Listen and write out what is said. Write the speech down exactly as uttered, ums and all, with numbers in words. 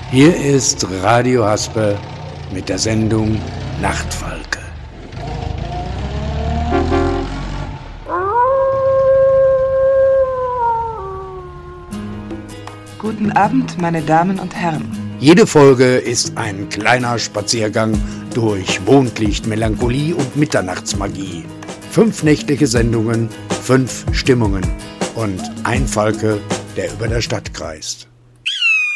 Hier ist Radio Hasper mit der Sendung Nachtfalke. Guten Abend, meine Damen und Herren. Jede Folge ist ein kleiner Spaziergang durch Mondlicht, Melancholie und Mitternachtsmagie. Fünf nächtliche Sendungen, fünf Stimmungen und ein Falke, der über der Stadt kreist.